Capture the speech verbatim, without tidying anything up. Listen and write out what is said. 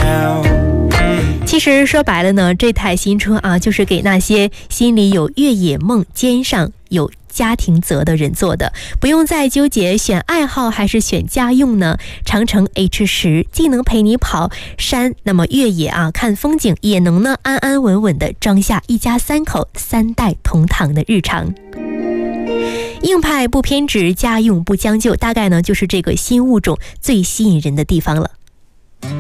其实说白了呢，这台新车啊，就是给那些心里有越野梦、肩上有家庭责的人做的，不用再纠结选爱好还是选家用呢。长城 H 十 既能陪你跑山，那么越野啊看风景，也能呢安安稳稳的装下一家三口三代同堂的日常。硬派不偏执，家用不将就，大概呢就是这个新物种最吸引人的地方了。